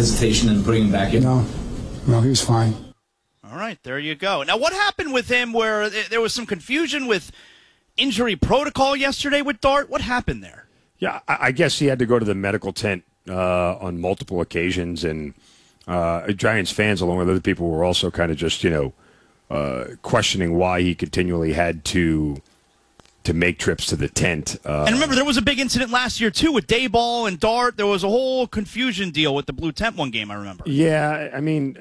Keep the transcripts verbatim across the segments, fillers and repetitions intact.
hesitation in putting him back in? No, no, he was fine. All right, there you go. Now, what happened with him where there was some confusion with injury protocol yesterday with Dart? What happened there? Yeah, I guess he had to go to the medical tent uh, on multiple occasions, and uh, Giants fans, along with other people, were also kind of just, you know, uh, questioning why he continually had to to make trips to the tent. Uh, and remember, there was a big incident last year, too, with Dayball and Dart. There was a whole confusion deal with the blue tent one game, I remember. Yeah, I mean,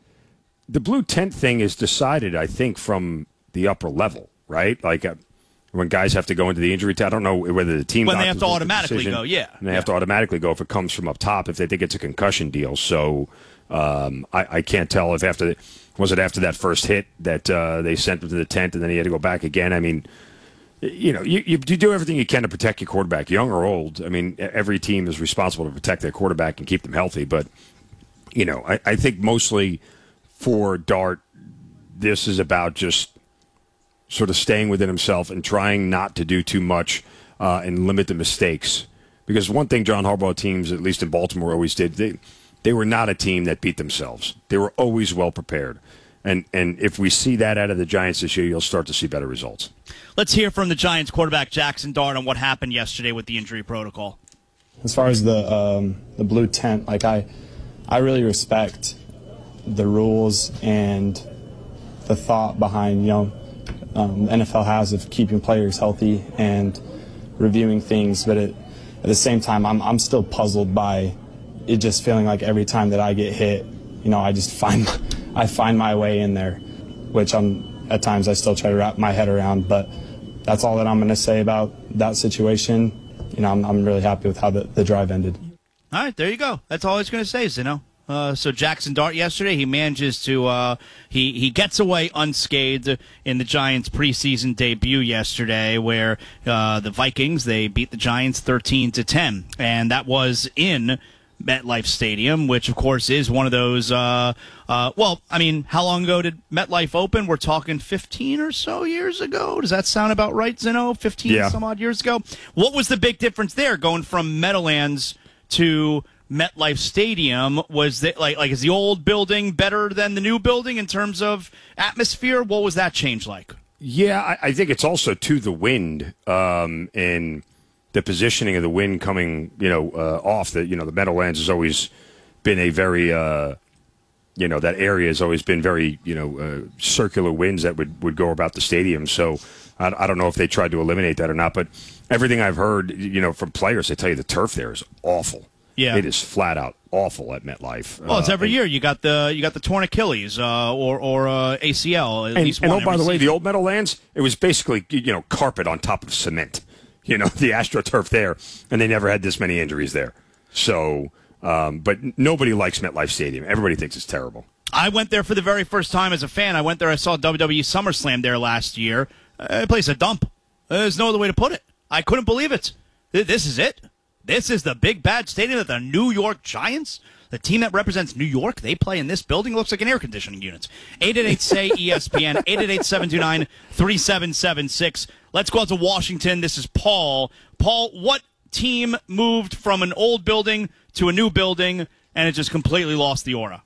the blue tent thing is decided, I think, from the upper level, right? Like uh, when guys have to go into the injury tent. I don't know whether the team when they have to make the automatically decision, go, yeah. And they yeah. have to automatically go if it comes from up top, if they think it's a concussion deal. So um, I, I can't tell if after the, was it after that first hit that uh, they sent him to the tent and then he had to go back again. I mean, you know, you, you do everything you can to protect your quarterback, young or old. I mean, every team is responsible to protect their quarterback and keep them healthy. But, you know, I, I think mostly for Dart, this is about just sort of staying within himself and trying not to do too much uh, and limit the mistakes. Because one thing John Harbaugh teams, at least in Baltimore, always did, they, they were not a team that beat themselves. They were always well prepared. And and if we see that out of the Giants this year, you'll start to see better results. Let's hear from the Giants quarterback, Jackson Dart, on what happened yesterday with the injury protocol. As far as the um, the blue tent, like I, I really respect the rules and the thought behind, you know, um, the N F L has of keeping players healthy and reviewing things. But it, at the same time, I'm I'm still puzzled by it just feeling like every time that I get hit, you know, I just find I find my way in there, which I'm at times I still try to wrap my head around. But that's all that I'm going to say about that situation. You know, I'm I'm really happy with how the, the drive ended. All right, there you go. That's all I was going to say, Zeno. Uh, so Jackson Dart yesterday, he manages to uh, he he gets away unscathed in the Giants' preseason debut yesterday, where uh, the Vikings they beat the Giants thirteen to ten, and that was in MetLife Stadium, which of course is one of those. Uh, uh, well, I mean, how long ago did MetLife open? We're talking fifteen or so years ago. Does that sound about right, Zeno? Fifteen yeah. some odd years ago. What was the big difference there, going from Meadowlands to MetLife Stadium? Was that like like is the old building better than the new building in terms of atmosphere? What was that change like? Yeah, I, I think it's also to the wind um, and the positioning of the wind coming, you know, uh, off. The you know the Meadowlands has always been a very, uh, you know, that area has always been very, you know, uh, circular winds that would, would go about the stadium. So I, I don't know if they tried to eliminate that or not. But everything I've heard, you know, from players, they tell you the turf there is awful. Yeah, it is flat out awful at MetLife. Well, it's uh, every and, year. You got the you got the torn Achilles uh, or or uh, A C L. At and, least and one oh, by the way, season. the old Meadowlands, it was basically you know carpet on top of cement. You know the AstroTurf there, and they never had this many injuries there. So, um, but nobody likes MetLife Stadium. Everybody thinks it's terrible. I went there for the very first time as a fan. I went there. I saw W W E SummerSlam there last year. Uh, the place a dump. There's no other way to put it. I couldn't believe it. This is it. This is the big bad stadium that the New York Giants, the team that represents New York, they play in this building. It looks like an air conditioning unit. eight eight eight, S A Y, E S P N, eight eight eight, seven two nine, three seven seven six. Let's go out to Washington. This is Paul. Paul, what team moved from an old building to a new building, and it just completely lost the aura?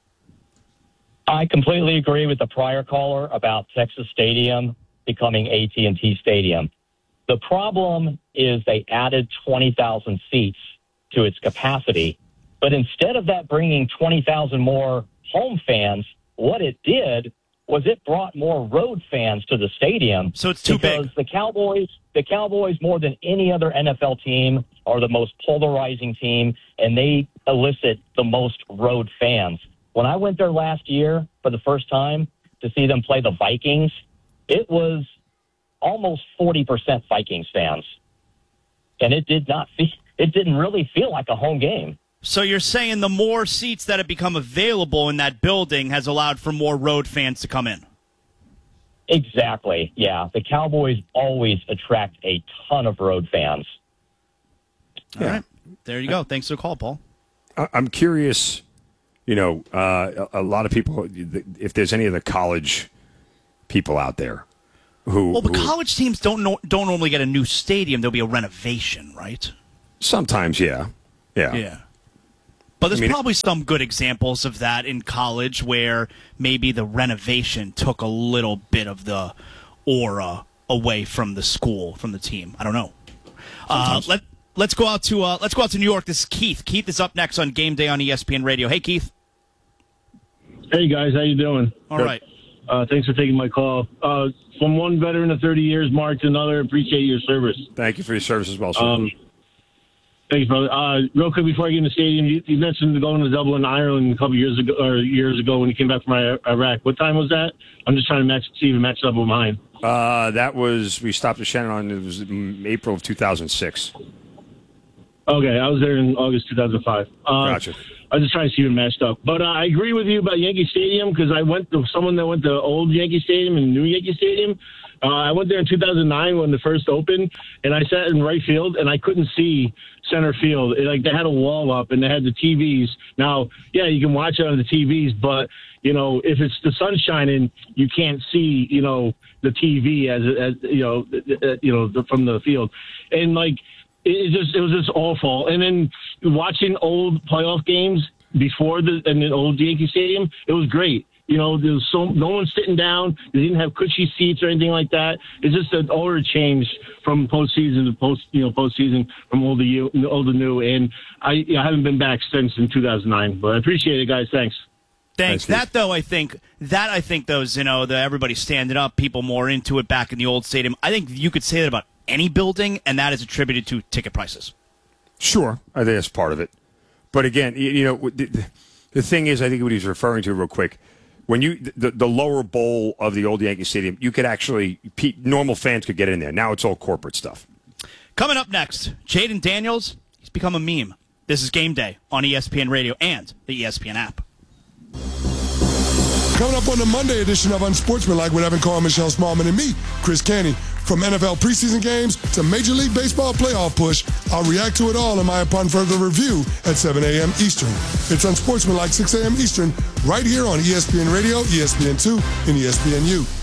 I completely agree with the prior caller about Texas Stadium becoming A T and T Stadium. The problem is they added twenty thousand seats to its capacity, but instead of that bringing twenty thousand more home fans, what it did was it brought more road fans to the stadium. So it's too because big. the Cowboys, the Cowboys, more than any other N F L team, are the most polarizing team, and they elicit the most road fans. When I went there last year for the first time to see them play the Vikings, it was almost forty percent Vikings fans. And it did not feel, it didn't really feel like a home game. So you're saying the more seats that have become available in that building has allowed for more road fans to come in? Exactly, yeah. The Cowboys always attract a ton of road fans. All yeah. right. There you go. Thanks for the call, Paul. I'm curious, you know, uh, a lot of people, if there's any of the college people out there who... Well, but who, college teams don't know, don't normally get a new stadium. There'll be a renovation, right? Sometimes, yeah. Yeah. Yeah. But there's I mean, probably some good examples of that in college where maybe the renovation took a little bit of the aura away from the school, from the team. I don't know. Uh, let Let's go out to uh, let's go out to New York. This is Keith. Keith is up next on Game Day on E S P N Radio. Hey, Keith. Hey guys, how you doing? All Good. right. Uh, thanks for taking my call. Uh, from one veteran of thirty years, Mark, to another, appreciate your service. Thank you for your service as well, sir. Um, thanks, brother. Uh, real quick before I get in the stadium, you, you mentioned going to Dublin, Ireland, a couple years ago, or years ago when you came back from Iraq. What time was that? I'm just trying to match, see if it matched up with mine. Uh, that was we stopped at Shannon. It was April of two thousand six. Okay, I was there in August two thousand five. Uh, Gotcha. I was just trying to see if it matched up. But uh, I agree with you about Yankee Stadium because I went to someone that went to old Yankee Stadium and new Yankee Stadium. Uh, I went there in two thousand nine when the first opened, and I sat in right field, and I couldn't see center field. It, like they had a wall up, and they had the T Vs. Now, yeah, you can watch it on the T Vs, but you know, if it's the sun shining, you can't see, you know, the T V as, as you know, you know, from the field, and like. It just it was just awful. And then watching old playoff games before the in the old Yankee Stadium, it was great. You know, there was so no one sitting down. They didn't have cushy seats or anything like that. It's just an order change from postseason to post, you know, postseason from old to old to new. And I, I haven't been back since in two thousand nine. But I appreciate it, guys. Thanks. Thanks. That though, I think that I think those you know the everybody standing up, people more into it back in the old stadium. I think you could say that about any building, and that is attributed to ticket prices. Sure, I think that's part of it. But again, you, you know, the, the thing is, I think what he's referring to real quick, when you the, the lower bowl of the old Yankee Stadium, you could actually normal fans could get in there. Now it's all corporate stuff. Coming up next, Jaden Daniels. He's become a meme. This is Game Day on E S P N Radio and the E S P N app. Coming up on the Monday edition of Unsportsmanlike with Evan Carr, Michelle Smallman, and me, Chris Canty. From N F L preseason games to Major League Baseball playoff push, I'll react to it all in my upon further review at seven a.m. Eastern. It's Unsportsmanlike, six a.m. Eastern, right here on E S P N Radio, E S P N two, and E S P N U.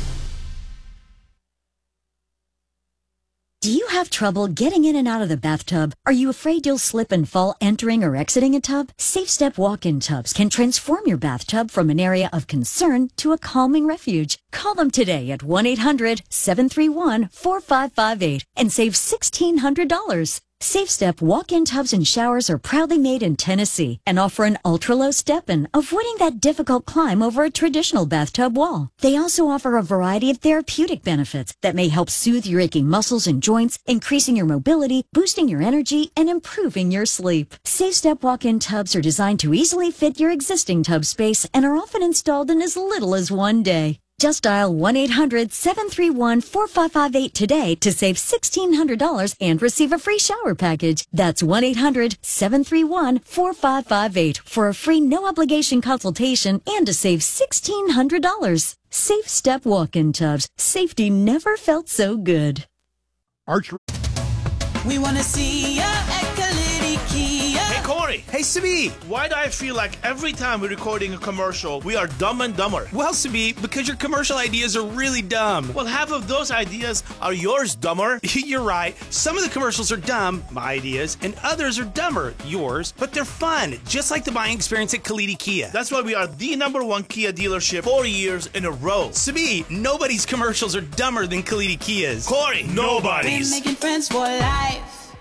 Do you have trouble getting in and out of the bathtub? Are you afraid you'll slip and fall entering or exiting a tub? SafeStep walk-in tubs can transform your bathtub from an area of concern to a calming refuge. Call them today at one eight hundred seven three one four five five eight and save sixteen hundred dollars. SafeStep walk-in tubs and showers are proudly made in Tennessee and offer an ultra-low step-in, avoiding that difficult climb over a traditional bathtub wall. They also offer a variety of therapeutic benefits that may help soothe your aching muscles and joints, increasing your mobility, boosting your energy, and improving your sleep. SafeStep walk-in tubs are designed to easily fit your existing tub space and are often installed in as little as one day. Just dial one eight hundred seven three one four five five eight today to save sixteen hundred dollars and receive a free shower package. That's one eight hundred seven three one four five five eight for a free no-obligation consultation and to save sixteen hundred dollars. Safe Step walk-in tubs. Safety never felt so good. Archer. We want to see ya at Kalidi Kia. Hey, Corey. Hey, Sabi. Why do I feel like every time we're recording a commercial, we are dumb and dumber? Well, Sabi, because your commercial ideas are really dumb. Well, half of those ideas are yours, dumber. You're right. Some of the commercials are dumb, my ideas, and others are dumber, yours, but they're fun, just like the buying experience at Kalidi Kia. That's why we are the number one Kia dealership four years in a row. Sabi, nobody's commercials are dumber than Kalidi Kia's. Corey, nobody's. We're making friends for life.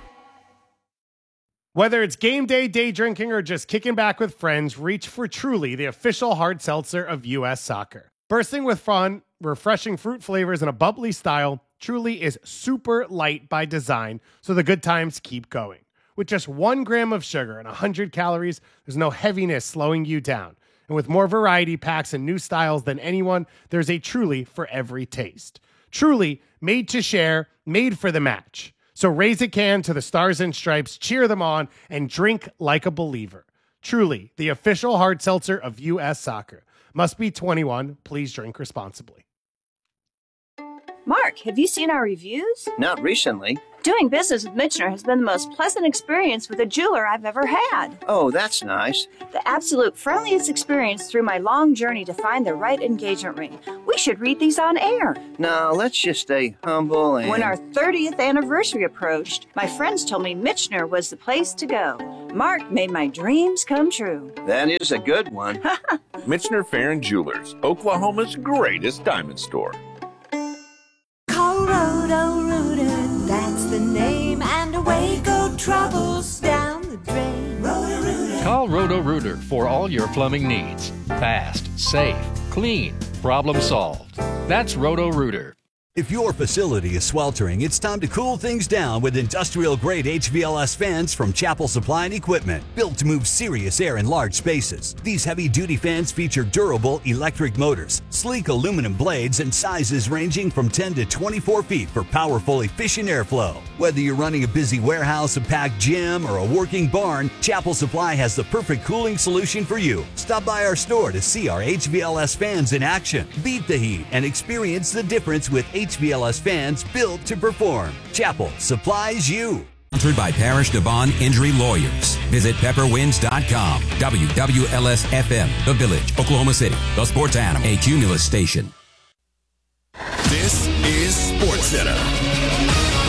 Whether it's game day, day drinking, or just kicking back with friends, reach for Truly, the official hard seltzer of U S Soccer. Bursting with fun, refreshing fruit flavors, and a bubbly style, Truly is super light by design, so the good times keep going. With just one gram of sugar and one hundred calories, there's no heaviness slowing you down. And with more variety packs and new styles than anyone, there's a Truly for every taste. Truly, made to share, made for the match. So raise a can to the Stars and Stripes, cheer them on, and drink like a believer. Truly, the official hard seltzer of U S Soccer. Must be twenty-one. Please drink responsibly. Mark, have you seen our reviews? Not recently. Doing business with Michener has been the most pleasant experience with a jeweler I've ever had. Oh, that's nice. The absolute friendliest experience through my long journey to find the right engagement ring. We should read these on air. No, let's just stay humble and... When our thirtieth anniversary approached, my friends told me Michener was the place to go. Mark made my dreams come true. That is a good one. Michener Farron Jewelers, Oklahoma's greatest diamond store. Call Roto-Rooter, that's the name, and away go troubles down the drain. Roto-Rooter. Call Roto-Rooter for all your plumbing needs. Fast, safe, clean, problem solved. That's Roto-Rooter. If your facility is sweltering, it's time to cool things down with industrial-grade H V L S fans from Chapel Supply and Equipment, built to move serious air in large spaces. These heavy-duty fans feature durable electric motors, sleek aluminum blades, and sizes ranging from ten to twenty-four feet for powerful, efficient airflow. Whether you're running a busy warehouse, a packed gym, or a working barn, Chapel Supply has the perfect cooling solution for you. Stop by our store to see our H V L S fans in action. Beat the heat and experience the difference with H V L S fans built to perform. Chapel supplies you. Sponsored by Parish Devon Injury Lawyers. Visit pepper winds dot com. W W L S F M, The Village, Oklahoma City, the Sports Animal, a Cumulus station. This is SportsCenter.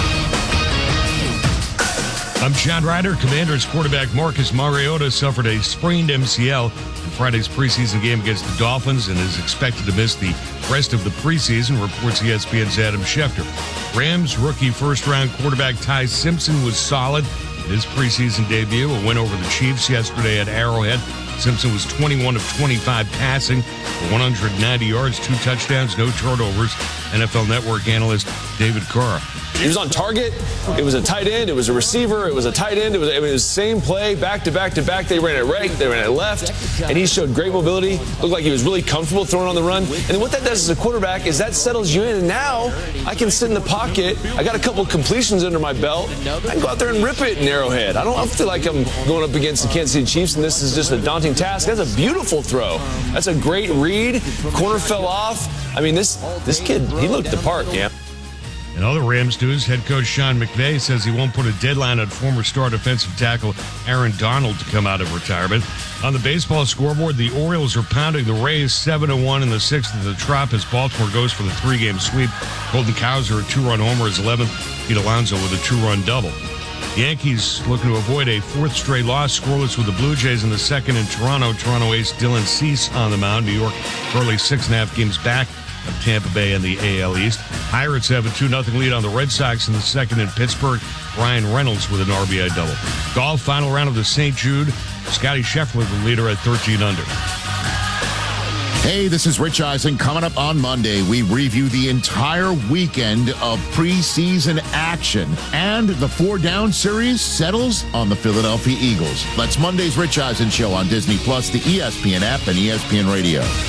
I'm Chad Ryder. Commanders quarterback Marcus Mariota suffered a sprained M C L in Friday's preseason game against the Dolphins and is expected to miss the rest of the preseason, reports E S P N's Adam Schefter. Rams rookie first-round quarterback Ty Simpson was solid in his preseason debut, a win over the Chiefs yesterday at Arrowhead. Simpson was twenty-one of twenty-five passing for one hundred ninety yards, two touchdowns, no turnovers. N F L Network analyst David Carr. He was on target. It was a tight end. It was a receiver. It was a tight end. It was, it was the same play, back to back to back. They ran it right. They ran it left. And he showed great mobility. Looked like he was really comfortable throwing on the run. And then what that does as a quarterback is that settles you in. And now I can sit in the pocket. I got a couple of completions under my belt. I can go out there and rip it in Arrowhead. I don't feel like I'm going up against the Kansas City Chiefs and this is just a daunting task. That's a beautiful throw. That's a great read. Corner fell off. I mean, this this kid, he looked the part, yeah. In other Rams news, head coach Sean McVay says he won't put a deadline on former star defensive tackle Aaron Donald to come out of retirement. On the baseball scoreboard, the Orioles are pounding the Rays seven to one in the sixth of the Trop as Baltimore goes for the three-game sweep. Golden Cows are a two-run homer, his eleventh. Pete Alonso with a two-run double. The Yankees looking to avoid a fourth straight loss, scoreless with the Blue Jays in the second in Toronto. Toronto ace Dylan Cease on the mound. New York early six and a half games back of Tampa Bay in the A L East. Pirates have a two nothing lead on the Red Sox in the second in Pittsburgh. Ryan Reynolds with an R B I double. Golf, final round of the Saint Jude. Scotty Scheffler, the leader at thirteen under. Hey, this is Rich Eisen. Coming up on Monday, we review the entire weekend of preseason action. And the four-down series settles on the Philadelphia Eagles. That's Monday's Rich Eisen Show on Disney Plus, the E S P N app, and E S P N Radio.